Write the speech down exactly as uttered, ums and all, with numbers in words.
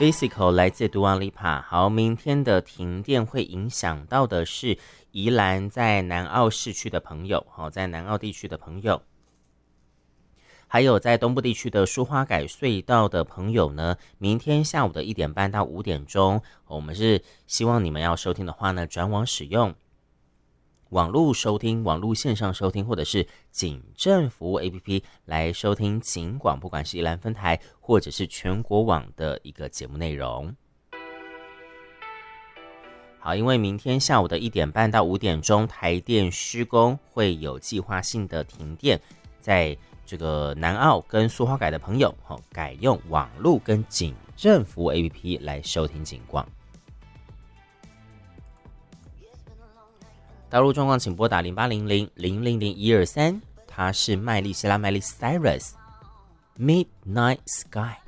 Physical 来自 Dua Lipa。 好，明天的停电会影响到的是宜兰在南澳市区的朋友，在南澳地区的朋友，还有在东部地区的苏花改隧道的朋友呢，明天下午的一点半到五点钟，我们是希望你们要收听的话呢，转网使用网络收听、网络线上收听，或者是警政服务 A P P 来收听警广，不管是宜兰分台或者是全国网的一个节目内容。好，因为明天下午的一点半到五点钟，台电施工会有计划性的停电，在这个南澳跟苏花改的朋友，改用网络跟警政服务 A P P 来收听警广。道路状况请拨打零八零零零零零一二三，他是麦莉希拉麦莉 Cyrus Midnight Sky。